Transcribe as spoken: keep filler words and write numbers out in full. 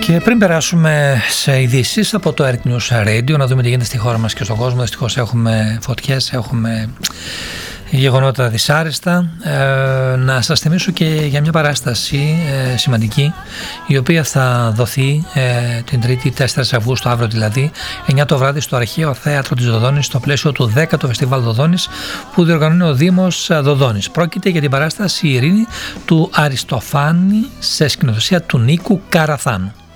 Και πριν περάσουμε σε ειδήσεις από το Earth News Radio, να δούμε τι γίνεται στη χώρα μας και στον κόσμο. Δυστυχώς έχουμε φωτιές, έχουμε γεγονότα δυσάρεστα. Ε, να σας θυμίσω και για μια παράσταση ε, σημαντική, η οποία θα δοθεί ε, την Τρίτη τέσσερις Αυγούστου, αύριο δηλαδή, εννιά το βράδυ, στο Αρχαίο Θέατρο της Δοδόνης, στο πλαίσιο του δέκατου Φεστιβάλ Δοδόνης που διοργανώνει ο Δήμος Δοδόνης. Πρόκειται για την παράσταση «Η Ειρήνη» του Αριστοφάνη σε σκηνοθεσία του Νίκου Καραθάνου.